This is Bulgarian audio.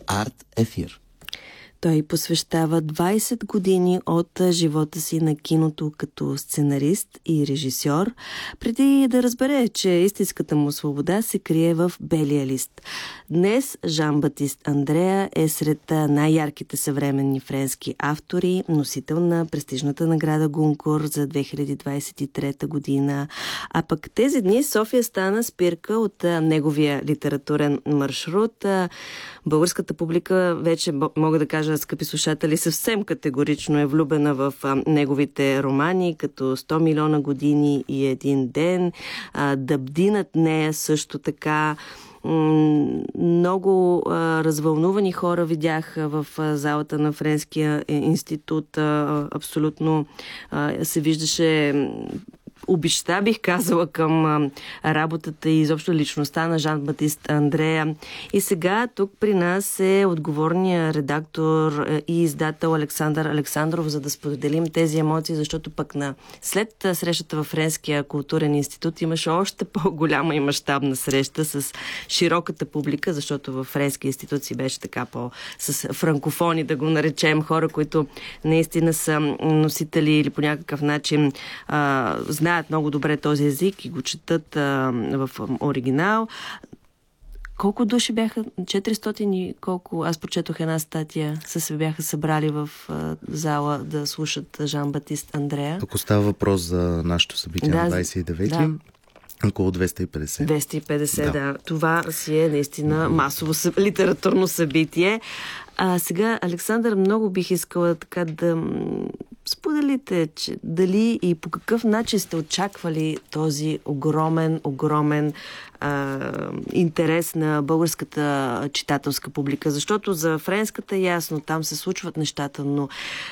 Арт Ефир. Той посвещава 20 години от живота си на киното като сценарист и режисьор, преди да разбере, че истинската му свобода се крие в белия лист. Днес Жан-Батист Андреа е сред най-ярките съвременни френски автори, носител на престижната награда Гонкур за 2023 година. А пък тези дни София стана спирка от неговия литературен маршрут. Българската публика вече, мога да кажа, скъпи слушатели, съвсем категорично е влюбена в неговите романи, като 100 милиона години и един ден. Дъбди над нея също така. Много развълнувани хора видях в залата на Френския институт. Абсолютно се виждаше обичта, бих казала, към работата и изобщо личността на Жан-Батист Андреа. И сега тук при нас е отговорният редактор и издател Александър Александров, за да споделим тези емоции, защото пък след срещата във Френския културен институт имаше още по-голяма и мащабна среща с широката публика, защото във Френския институт си беше така с франкофони, да го наречем, хора, които наистина са носители или по някакъв начин знаят много добре този език и го четат в оригинал. Колко души бяха? 400 и колко? Аз прочетох една статия. Се бяха събрали в зала да слушат Жан-Батист Андреа. Ако става въпрос за нашето събитие на 29-ти, около 250. 250, да. Това си е наистина масово литературно събитие. Сега, Александър, много бих искала така да споделите, че дали и по какъв начин сте очаквали този огромен интерес на българската читателска публика, защото за френската ясно, там се случват нещата, но